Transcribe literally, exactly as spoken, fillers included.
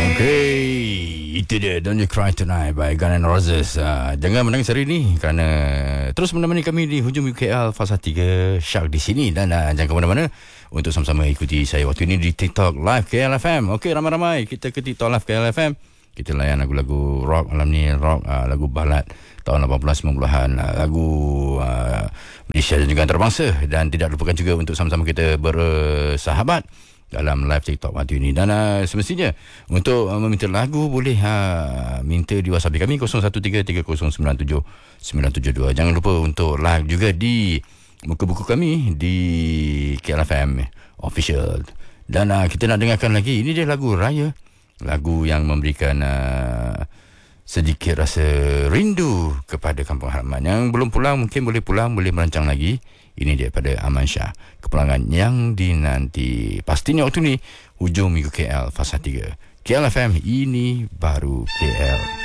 Okay, itu dia Don't You Cry Tonight by Guns N' Roses. uh, Jangan menangis hari ni kerana terus menemani kami di hujung U K L Fasa tiga Shark di sini. Dan uh, jangan ke mana-mana untuk sama-sama ikuti saya waktu ini di TikTok Live K L F M. Okey, ramai-ramai kita ke TikTok Live K L F M. Kita layan lagu-lagu rock malam ni, rock uh, lagu ballad tahun lapan belas sembilan puluhan, uh, lagu uh, Malaysia dan juga antarabangsa. Dan tidak lupakan juga untuk sama-sama kita bersahabat dalam live TikTok waktu ini. Dan uh, semestinya untuk uh, meminta lagu boleh uh, minta di WhatsApp kami kosong satu tiga tiga kosong sembilan tujuh sembilan tujuh dua. Jangan lupa untuk like juga di muka buku kami di K L F M Official. Dan uh, kita nak dengarkan lagi, ini dia lagu Raya, lagu yang memberikan uh, sedikit rasa rindu kepada kampung halaman. Yang belum pulang mungkin boleh pulang, boleh merancang lagi. Ini dia pada Aman Shah, kepulangan yang dinanti. Pastinya waktu ni hujung minggu K L Fasa tiga. K L F M, ini baru K L.